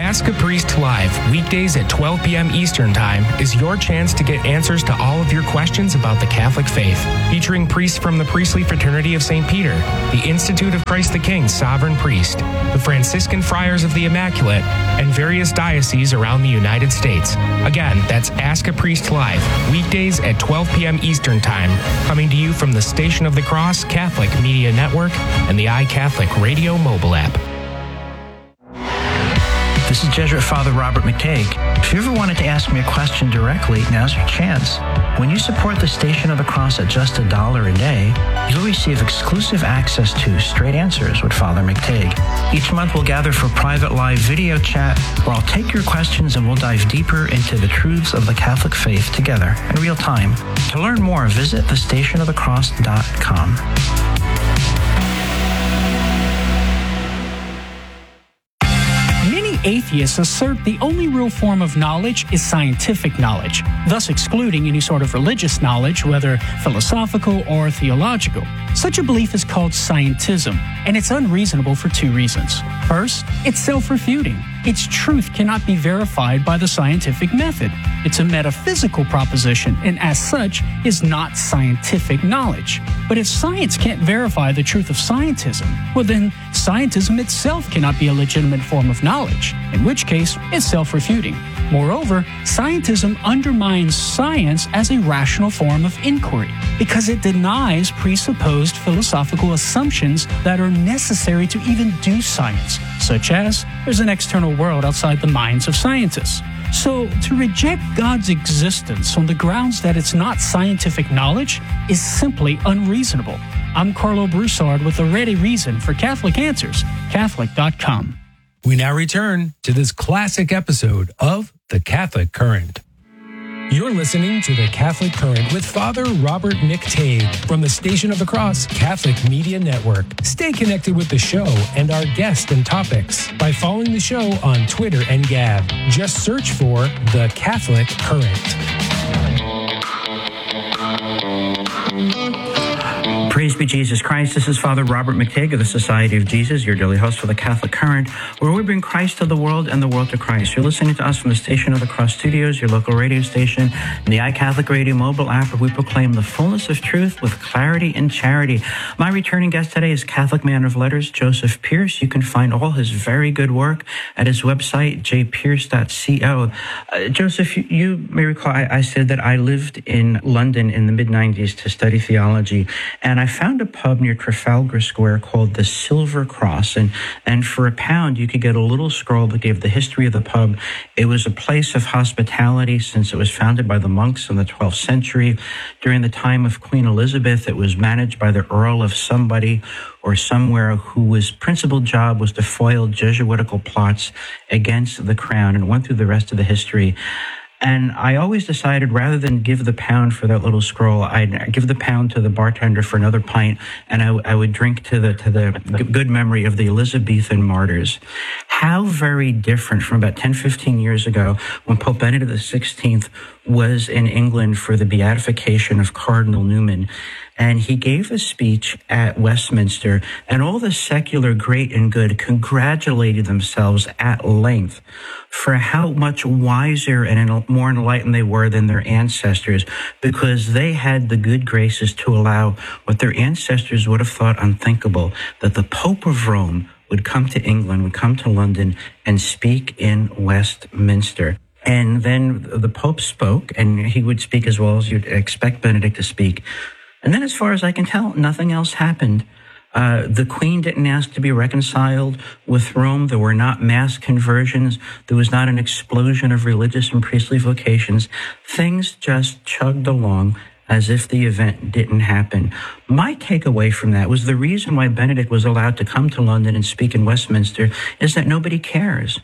Ask a Priest Live, weekdays at 12 p.m. Eastern Time, is your chance to get answers to all of your questions about the Catholic faith. Featuring priests from the Priestly Fraternity of St. Peter, the Institute of Christ the King Sovereign Priest, the Franciscan Friars of the Immaculate, and various dioceses around the United States. Again, that's Ask a Priest Live, weekdays at 12 p.m. Eastern Time, coming to you from the Station of the Cross Catholic Media Network and the iCatholic Radio mobile app. This is Jesuit Father Robert McTague. If you ever wanted to ask me a question directly, now's your chance. When you support the Station of the Cross at just $1 a day, you'll receive exclusive access to Straight Answers with Father McTague. Each month we'll gather for private live video chat where I'll take your questions and we'll dive deeper into the truths of the Catholic faith together in real time. To learn more, visit thestationofthecross.com. Atheists assert the only real form of knowledge is scientific knowledge, thus excluding any sort of religious knowledge, whether philosophical or theological. Such a belief is called scientism, and it's unreasonable for two reasons. First, it's self-refuting. Its truth cannot be verified by the scientific method. It's a metaphysical proposition, and as such, is not scientific knowledge. But if science can't verify the truth of scientism, well then, scientism itself cannot be a legitimate form of knowledge, in which case, it's self-refuting. Moreover, scientism undermines science as a rational form of inquiry because it denies presupposed philosophical assumptions that are necessary to even do science, such as there's an external world outside the minds of scientists. So, to reject God's existence on the grounds that it's not scientific knowledge is simply unreasonable. I'm Carlo Broussard with a ready reason for Catholic Answers, Catholic.com. We now return to this classic episode of The Catholic Current. You're listening to The Catholic Current with Father Robert McTague from the Station of the Cross Catholic Media Network. Stay connected with the show and our guests and topics by following the show on Twitter and Gab. Just search for The Catholic Current. Praise be Jesus Christ. This is Father Robert McTague of the Society of Jesus, your daily host for the Catholic Current, where we bring Christ to the world and the world to Christ. You're listening to us from the Station of the Cross Studios, your local radio station, and the iCatholic Radio mobile app, where we proclaim the fullness of truth with clarity and charity. My returning guest today is Catholic man of letters, Joseph Pearce. You can find all his very good work at his website, jpearce.co. Joseph, you may recall I said that I lived in London in the mid-90s to study theology, and I found a pub near Trafalgar Square called the Silver Cross, and for £1 you could get a little scroll that gave the history of the pub. It was a place of hospitality since it was founded by the monks in the 12th century. During the time of Queen Elizabeth, it was managed by the Earl of somebody or somewhere whose principal job was to foil Jesuitical plots against the crown, and went through the rest of the history. And I always decided, rather than give the £1 for that little scroll, I'd give the £1 to the bartender for another pint, and I would drink to the good memory of the Elizabethan martyrs. How very different from about 10, 15 years ago when Pope Benedict XVI was in England for the beatification of Cardinal Newman. And he gave a speech at Westminster, and all the secular great and good congratulated themselves at length for how much wiser and more enlightened they were than their ancestors, because they had the good graces to allow what their ancestors would have thought unthinkable, that the Pope of Rome would come to England, would come to London, and speak in Westminster. And then the Pope spoke, and he would speak as well as you'd expect Benedict to speak. And then, as far as I can tell, nothing else happened. The Queen didn't ask to be reconciled with Rome. There were not mass conversions. There was not an explosion of religious and priestly vocations. Things just chugged along as if the event didn't happen. My takeaway from that was the reason why Benedict was allowed to come to London and speak in Westminster is that nobody cares.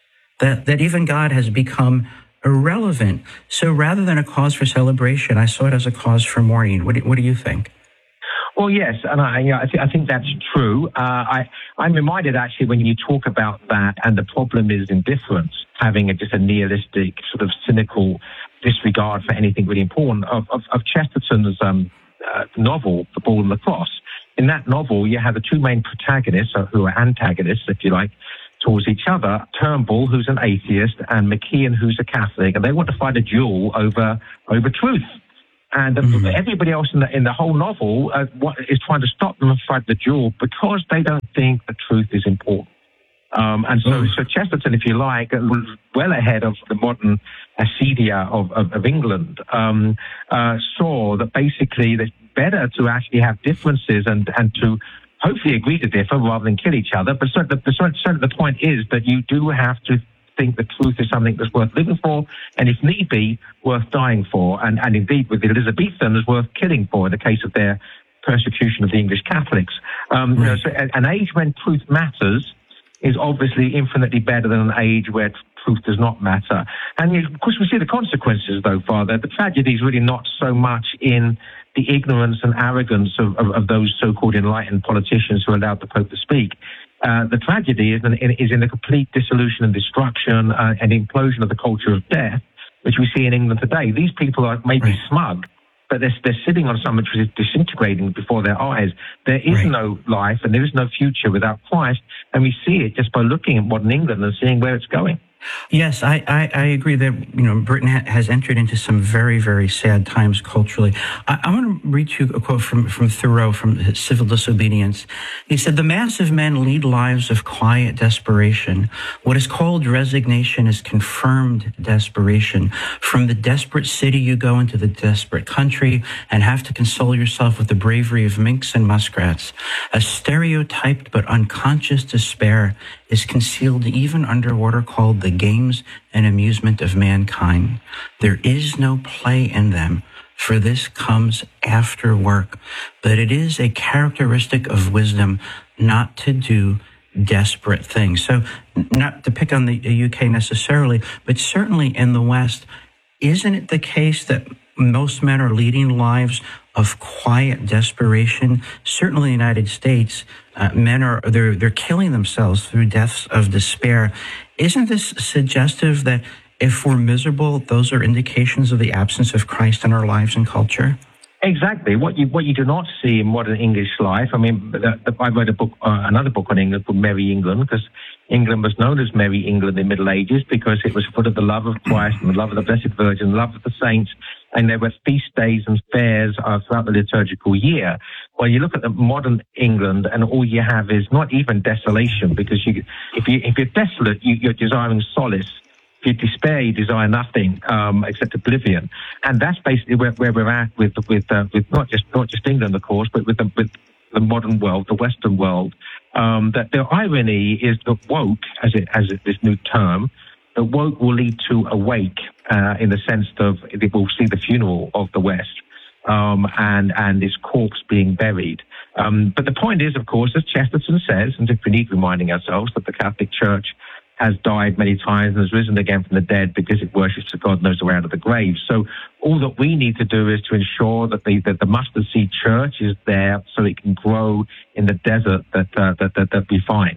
That even God has become irrelevant. So rather than a cause for celebration, I saw it as a cause for mourning. What do you think? Well, yes, and I think that's true. I'm reminded, actually, when you talk about that, and the problem is indifference, having just a nihilistic, sort of cynical disregard for anything really important, of Chesterton's novel, The Ball and the Cross. In that novel, you have the two main protagonists, who are antagonists, if you like, towards each other, Turnbull, who's an atheist, and McKeon, who's a Catholic, and they want to fight a duel over truth. And everybody else in the whole novel is trying to stop them and fight the duel because they don't think the truth is important. So Chesterton, if you like, was well ahead of the modern acedia of England, saw that basically it's better to actually have differences and to hopefully agree to differ rather than kill each other. But certainly the point is that you do have to think the truth is something that's worth living for, and if need be, worth dying for. And indeed, with the Elizabethans, worth killing for in the case of their persecution of the English Catholics. So an age when truth matters is obviously infinitely better than an age where truth does not matter. And of course, we see the consequences, though, Father. The tragedy is really not so much in the ignorance and arrogance of those so-called enlightened politicians who allowed the Pope to speak. The tragedy is in the complete dissolution and destruction and implosion of the culture of death, which we see in England today. These people are maybe smug, but they're sitting on something which is disintegrating before their eyes. There is no life and there is no future without Christ, and we see it just by looking at modern England and seeing where it's going. Yes, I agree that Britain has entered into some very, very sad times culturally. I want to read you a quote from Thoreau from Civil Disobedience. He said, "The mass of men lead lives of quiet desperation. What is called resignation is confirmed desperation. From the desperate city you go into the desperate country and have to console yourself with the bravery of minks and muskrats. A stereotyped but unconscious despair is concealed even under what are called the games and amusement of mankind. There is no play in them, for this comes after work. But it is a characteristic of wisdom not to do desperate things." So not to pick on the UK necessarily, but certainly in the West, isn't it the case that most men are leading lives of quiet desperation? Certainly in the United States, men they're killing themselves through deaths of despair. Isn't this suggestive that if we're miserable, those are indications of the absence of Christ in our lives and culture? Exactly. What you do not see in modern English life. I mean, I read another book on England called Merry England, because England was known as Merry England in the Middle Ages because it was full of the love of Christ and the love of the Blessed Virgin, the love of the saints, and there were feast days and fairs throughout the liturgical year. Well, you look at the modern England, and all you have is not even desolation, because if you're desolate, you're desiring solace. If you despair, you desire nothing except oblivion, and that's basically where we're at with not just England, of course, but with the modern world, the Western world. That the irony is that woke, as this new term, the woke will lead to awake in the sense of it will see the funeral of the West and its corpse being buried. But the point is, of course, as Chesterton says, and if we need reminding ourselves, that the Catholic Church has died many times and has risen again from the dead because it worships the God knows the way out of the grave. So all that we need to do is to ensure that the mustard seed church is there so it can grow in the desert that we find.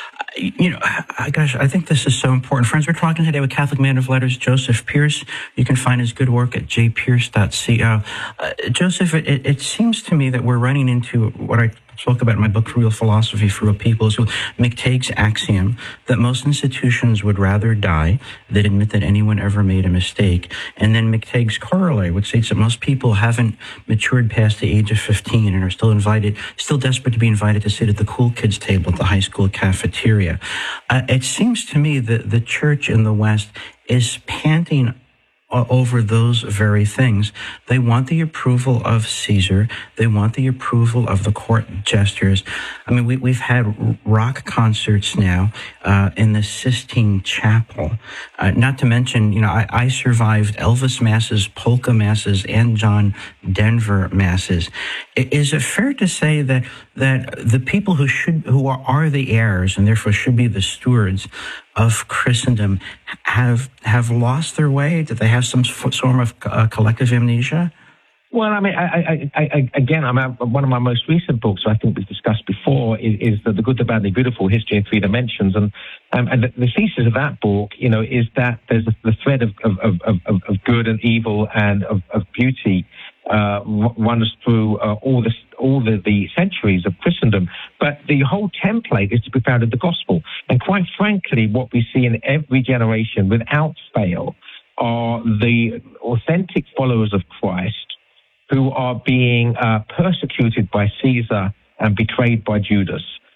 I think this is so important. Friends, we're talking today with Catholic man of letters, Joseph Pearce. You can find his good work at jpearce.co. Joseph, it seems to me that we're running into what I spoke about in my book, Real Philosophy for Real People, so McTague's axiom that most institutions would rather die than admit that anyone ever made a mistake. And then McTague's corollary, which states that most people haven't matured past the age of 15 and are still desperate to be invited to sit at the cool kids table at the high school cafeteria. It seems to me that the church in the West is panting over those very things. They want the approval of Caesar. They want the approval of the court jesters. I mean, we've had rock concerts now in the Sistine Chapel. Not to mention, I survived Elvis masses, polka masses, and John Denver masses. Is it fair to say that the people who are the heirs and therefore should be the stewards of Christendom have lost their way? Do they have some form of collective amnesia? Well, I mean, one of my most recent books, I think we've discussed before, is The Good, the Bad, and the Beautiful: History in Three Dimensions, and the thesis of that book, is that there's the thread of good and evil and of beauty runs through all the centuries of Christendom. But the whole template is to be found in the gospel. And quite frankly, what we see in every generation, without fail, are the authentic followers of Christ who are being persecuted by Caesar and betrayed by Judas.